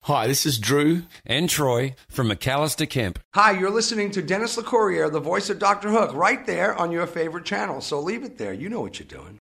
Hi, this is Drew and Troy from McAllister Kemp. Hi, you're listening to Dennis LeCourrier, the voice of Dr. Hook, right there on your favorite channel. So leave it there. You know what you're doing.